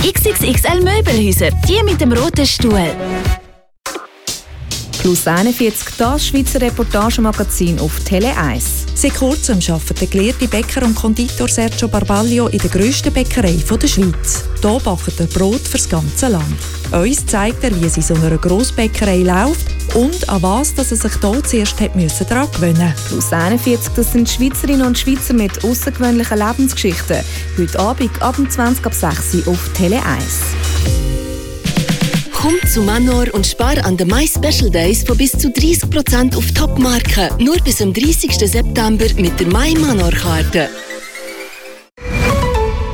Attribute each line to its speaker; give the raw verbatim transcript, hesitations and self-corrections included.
Speaker 1: X X X L Möbelhäuser, die mit dem roten Stuhl.
Speaker 2: Plus einundvierzig, das Schweizer Reportagemagazin auf Tele eins.
Speaker 3: Seit kurzem arbeitet der gelehrte Bäcker und Konditor Sergio Barbaglio in der grössten Bäckerei der Schweiz. Hier backt er Brot für das ganze Land. Uns zeigt er, wie es in so einer Grossbäckerei läuft und an was dass er sich hier zuerst hat müssen daran gewöhnen musste.
Speaker 2: Plus einundvierzig, das sind Schweizerinnen und Schweizer mit außergewöhnlichen Lebensgeschichten. Heute Abend ab zwanzig ab sechs Uhr auf Tele eins.
Speaker 4: Komm zu Manor und spar an den My Special Days von bis zu dreißig Prozent auf Top-Marken. Nur bis zum dreißigsten September mit der My Manor-Karte.